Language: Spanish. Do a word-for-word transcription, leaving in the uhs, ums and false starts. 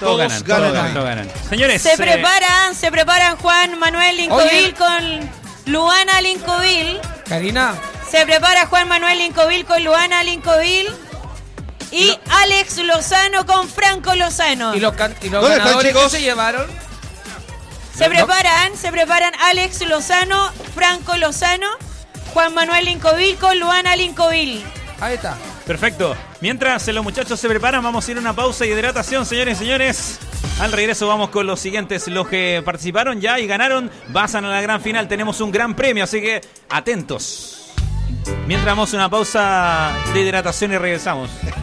Todos, ganan, ganan, todos ganan, ahí. todos ganan. Señores, Se eh, preparan, se preparan Juan Manuel Lincovil Oye. con Luana Lincovil. Karina, Se prepara Juan Manuel Lincovil con Luana Lincovil. Y Lo- Alex Lozano con Franco Lozano. ¿y los, can- y los ¿Dónde están, ganadores que chicos? se llevaron? Se preparan, se preparan Alex Lozano, Franco Lozano, Juan Manuel Lincovil con Luana Lincovil. Ahí está. perfecto. Mientras los muchachos se preparan, vamos a ir a una pausa y hidratación, señores y señores. Al regreso vamos con los siguientes. Los que participaron ya y ganaron, pasan a la gran final. Tenemos un gran premio, así que atentos. Mientras vamos a una pausa de hidratación y regresamos.